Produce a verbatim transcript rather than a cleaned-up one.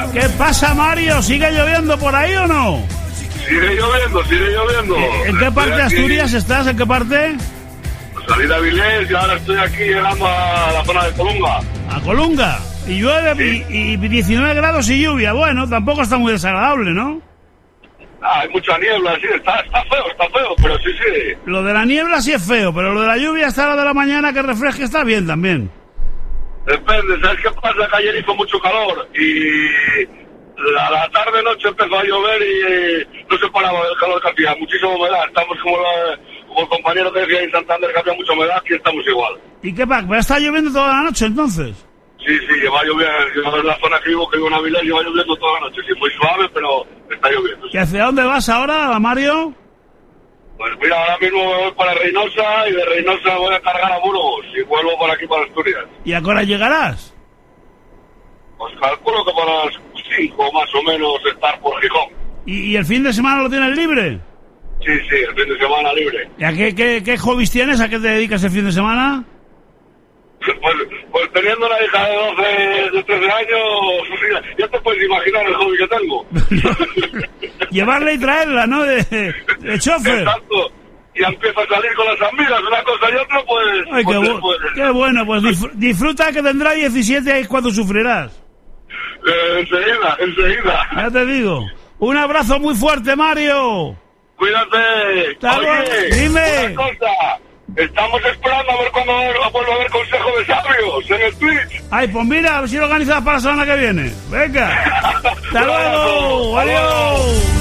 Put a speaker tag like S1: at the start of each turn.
S1: ¿Qué pasa, Mario? ¿Sigue lloviendo por ahí o no?
S2: Sigue lloviendo, sigue lloviendo.
S1: ¿En qué parte de Asturias estás? ¿En qué parte?
S2: Salí de Avilés y ahora estoy aquí llegando a la zona de Colunga.
S1: ¿A Colunga? Y llueve
S2: Sí.
S1: y, y diecinueve grados y lluvia. Bueno, tampoco está muy desagradable, ¿no?
S2: Ah, hay mucha niebla, sí, está, está feo, está feo, pero sí, sí.
S1: Lo de la niebla sí es feo, pero lo de la lluvia hasta la de la mañana que refresque está bien también.
S2: Depende, ¿sabes qué pasa? Que ayer hizo mucho calor y la, la tarde-noche empezó a llover y eh, no se paraba el calor que hacía, muchísima humedad. Estamos como, la, como el compañero que decía en Santander que había mucha humedad, aquí estamos igual.
S1: ¿Y qué pasa? ¿Va a estar lloviendo toda la noche entonces?
S2: Sí, sí, lleva lloviendo, en la zona que vivo, que vivo en Avilés, lleva lloviendo toda la noche, sí, muy suave, pero está lloviendo. Sí.
S1: ¿Y hacia dónde vas ahora, Mario?
S2: Pues mira, ahora mismo me voy para Reynosa y de Reynosa voy a cargar a Burgos y vuelvo por aquí para Asturias.
S1: ¿Y a qué hora llegarás?
S2: Pues calculo que para las cinco más o menos estar por Gijón.
S1: ¿Y, y el fin de semana lo tienes libre?
S2: Sí, sí, el fin de semana libre.
S1: ¿Y a qué, qué, qué hobbies tienes? ¿A qué te dedicas el fin de semana?
S2: Pues, pues teniendo una hija de doce, de trece años, ya te puedes imaginar el hobby que tengo.
S1: Llevarla y traerla, ¿no? De, de chofer.
S2: Exacto. Y empieza a salir con las amigas, una cosa y otra, pues...
S1: Ay,
S2: pues
S1: qué, bu-
S2: después.
S1: qué bueno, pues disfr- disfruta que tendrá diecisiete y es cuando sufrirás.
S2: Eh, enseguida, enseguida.
S1: Ya te digo. Un abrazo muy fuerte, Mario.
S2: Cuídate.
S1: Hasta luego.
S2: Oye,
S1: Dime.
S2: una cosa. Estamos esperando a ver cuando vuelva a haber consejo de sabios en el Twitch.
S1: Ay, pues mira, a ver si lo organizas para la semana que viene. Venga. Hasta luego. Adiós.